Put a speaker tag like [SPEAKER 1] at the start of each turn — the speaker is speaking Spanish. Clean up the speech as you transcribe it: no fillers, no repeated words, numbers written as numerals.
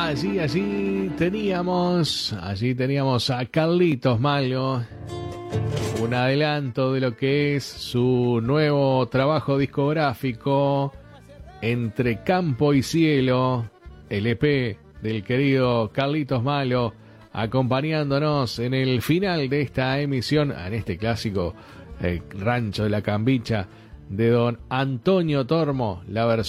[SPEAKER 1] Allí teníamos a Carlitos Malo, un adelanto de lo que es su nuevo trabajo discográfico, Entre Campo y Cielo, el EP del querido Carlitos Malo, acompañándonos en el final de esta emisión, en este clásico Rancho de la Cambicha, de don Antonio Tormo, la versión